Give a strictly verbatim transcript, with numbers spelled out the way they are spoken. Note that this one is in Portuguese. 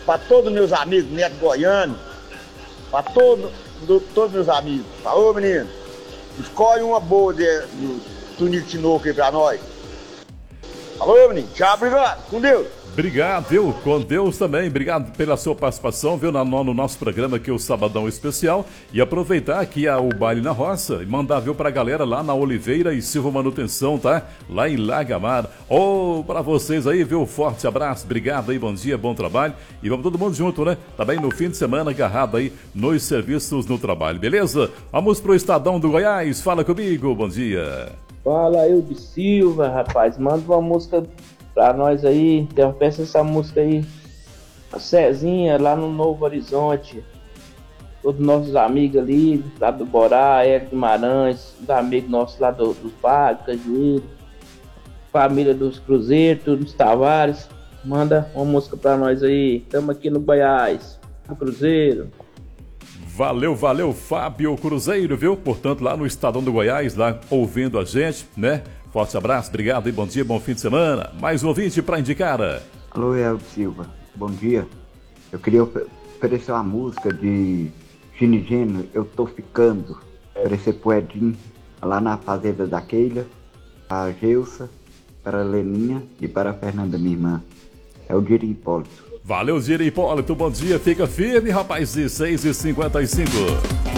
para todos meus amigos, neto goiano, para todo, do, todos meus amigos. Falou, menino? Escolhe uma boa de, do Tunico Tinoco aí pra nós. Falou, menino? Tchau, obrigado. Com Deus. Obrigado, viu? Com Deus também. Obrigado pela sua participação, viu? No, no nosso programa aqui, o Sabadão Especial. E aproveitar aqui a, o baile na roça e mandar, viu, pra galera lá na Oliveira e Silva Manutenção, tá? Lá em Lagamar. Ô, oh, pra vocês aí, viu? Forte abraço. Obrigado aí, bom dia, bom trabalho. E vamos todo mundo junto, né? Também no fim de semana, agarrado aí nos serviços no trabalho, beleza? Vamos pro Estadão do Goiás. Fala comigo, bom dia. Fala, eu de Silva, rapaz. Manda uma música pra nós aí, então peça essa música aí, a Cezinha, lá no Novo Horizonte, todos nossos amigos ali, lá do Borá, Hélio Guimarães, os amigos nossos lá do, dos Bagos, Cajuíro, família dos Cruzeiros, dos Tavares, manda uma música pra nós aí, estamos aqui no Goiás, no Cruzeiro. Valeu, valeu, Fábio Cruzeiro, viu? Portanto, lá no Estadão do Goiás, lá ouvindo a gente, né? Forte abraço, obrigado e bom dia, bom fim de semana. Mais um ouvinte para indicar. Alô, Elvio Silva, bom dia. Eu queria oferecer uma música de Gini Geno, Eu Tô Ficando. Oferecer pro Edinho, lá na fazenda da Keila, a Geusa, para a Leninha e para a Fernanda, minha irmã. É o Diri Hipólito. Valeu, Diri Hipólito, bom dia, fica firme, rapaz, e seis e cinquenta e cinco.